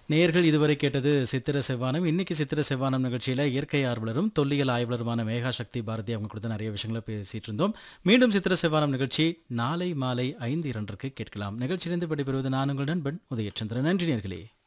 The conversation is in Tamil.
நேயர்கள் இதுவரை கேட்டது சித்திர செவ்வானம். இன்னைக்கு சித்திர செவ்வானம் நிகழ்ச்சியில இயற்கை ஆர்வலரும், தொல்லியல் ஆய்வாளருமான மேகா சக்தி பாரதி அவங்க கொடுத்த நிறைய விஷயங்கள பேசிட்டு இருந்தோம். மீண்டும் சித்திர செவ்வானம் நிகழ்ச்சி நாளை மாலை 5:02க்கு கேட்கலாம். நிகழ்ச்சியிலிருந்து விடைபெறுவது நான் உங்கள் நண்பன் உதயச்சந்திரன். நன்றி நேயர்களே.